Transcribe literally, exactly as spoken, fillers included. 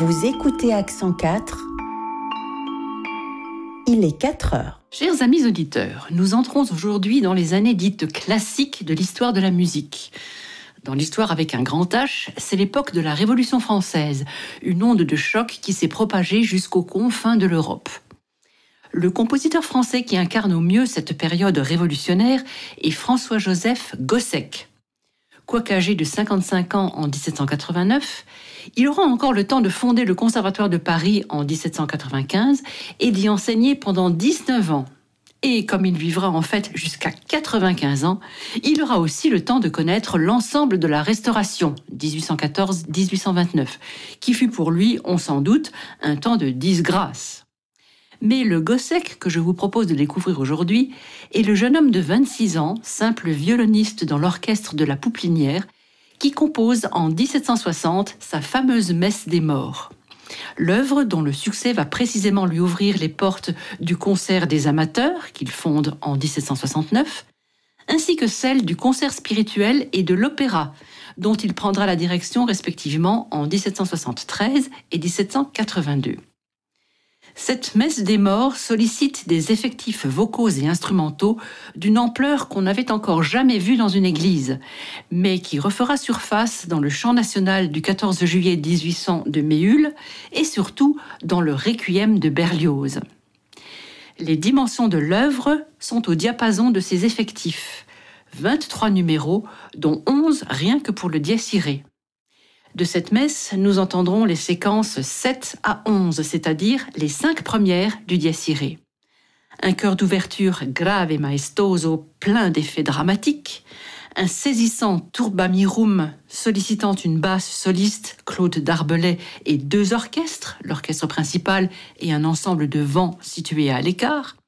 Vous écoutez Accent quatre. Il est quatre heures. Chers amis auditeurs, nous entrons aujourd'hui dans les années dites classiques de l'histoire de la musique. Dans l'histoire avec un grand H, c'est l'époque de la Révolution française, une onde de choc qui s'est propagée jusqu'aux confins de l'Europe. Le compositeur français qui incarne au mieux cette période révolutionnaire est François-Joseph Gossec. Quoique âgé de cinquante-cinq ans en dix-sept cent quatre-vingt-neuf, il aura encore le temps de fonder le Conservatoire de Paris en dix-sept cent quatre-vingt-quinze et d'y enseigner pendant dix-neuf ans. Et comme il vivra en fait jusqu'à quatre-vingt-quinze ans, il aura aussi le temps de connaître l'ensemble de la Restauration, dix-huit cent quatorze à dix-huit cent vingt-neuf, qui fut pour lui, on s'en doute, un temps de disgrâce. Mais le Gossec que je vous propose de découvrir aujourd'hui est le jeune homme de vingt-six ans, simple violoniste dans l'orchestre de la Pouplinière, qui compose en dix-sept cent soixante sa fameuse Messe des Morts. L'œuvre dont le succès va précisément lui ouvrir les portes du concert des amateurs, qu'il fonde en dix-sept cent soixante-neuf, ainsi que celle du concert spirituel et de l'opéra, dont il prendra la direction respectivement en dix-sept cent soixante-treize et dix-sept cent quatre-vingt-deux. Cette Messe des Morts sollicite des effectifs vocaux et instrumentaux d'une ampleur qu'on n'avait encore jamais vue dans une église, mais qui refera surface dans le chant national du quatorze juillet mille huit cents de Méhul et surtout dans le Requiem de Berlioz. Les dimensions de l'œuvre sont au diapason de ses effectifs, vingt-trois numéros, dont onze rien que pour le dies irae. De cette messe, nous entendrons les séquences sept à onze, c'est-à-dire les cinq premières du dies irae. Un chœur d'ouverture grave et maestoso, plein d'effets dramatiques, un saisissant turbamirum sollicitant une basse soliste, Claude Darbelay, et deux orchestres, l'orchestre principal et un ensemble de vents situés à l'écart,